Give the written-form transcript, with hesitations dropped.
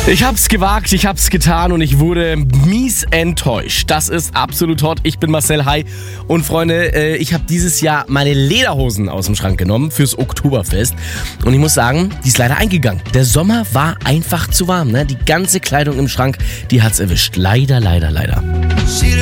Ich hab's gewagt, ich hab's getan und ich wurde mies enttäuscht. Das ist absolut hot. Ich bin Marcel, hi. Und Freunde, ich habe dieses Jahr meine Lederhosen aus dem Schrank genommen fürs Oktoberfest. Und ich muss sagen, die ist leider eingegangen. Der Sommer war einfach zu warm, ne? Die ganze Kleidung im Schrank, die hat's erwischt. Leider, leider, leider.